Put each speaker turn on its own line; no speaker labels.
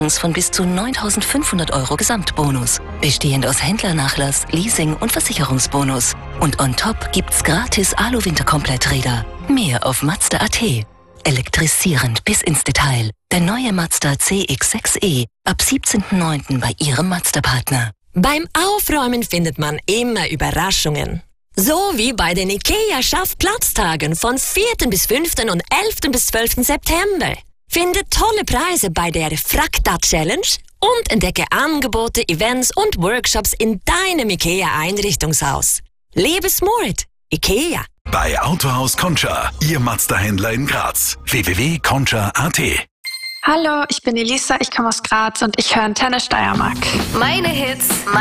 von bis zu 9.500 € Gesamtbonus, bestehend aus Händlernachlass, Leasing und Versicherungsbonus. Und on top gibt's gratis Alu-Winterkompletträder. Mehr auf Mazda.at. Elektrisierend bis ins Detail. Der neue Mazda CX-6e ab 17.09. bei Ihrem Mazda-Partner.
Beim Aufräumen findet man immer Überraschungen. So wie bei den IKEA-Schaff-Platztagen von 4. bis 5. und 11. bis 12. September. Finde tolle Preise bei der Frakta-Challenge und entdecke Angebote, Events und Workshops in deinem IKEA-Einrichtungshaus. Lebe smart. IKEA.
Bei Autohaus Concha, Ihr Mazda-Händler in Graz. www.concha.at.
Hallo, ich bin Elisa, ich komme aus Graz und ich höre Antenne Steiermark.
Meine Hits,